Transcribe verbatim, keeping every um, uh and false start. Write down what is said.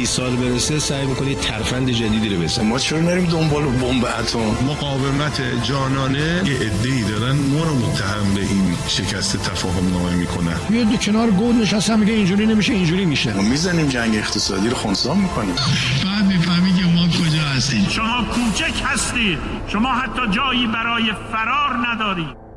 سی سال برسه سعی میکنید ترفند جدیدی رو بزنید. ما چرا نریم دنبال بمب اتم؟ مقاومت جانانه یه عده‌ای دارن ما رو متهم به این شکست تفاهم نامه میکنن. یه دو کنار گود نشستم میگه اینجوری نمیشه اینجوری میشه. ما میزنیم جنگ اقتصادی رو خنثی میکنیم. بعد میفهمی که ما کجا هستیم. شما کوچک هستید. شما حتی جایی برای فرار ندارید.